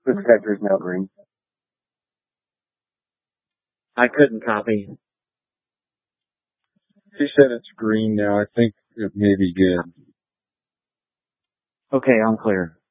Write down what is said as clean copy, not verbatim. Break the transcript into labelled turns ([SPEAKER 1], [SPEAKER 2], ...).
[SPEAKER 1] The sector's now green.
[SPEAKER 2] I couldn't copy.
[SPEAKER 3] She said it's green now. I think it may be good.
[SPEAKER 2] Okay, I'm clear.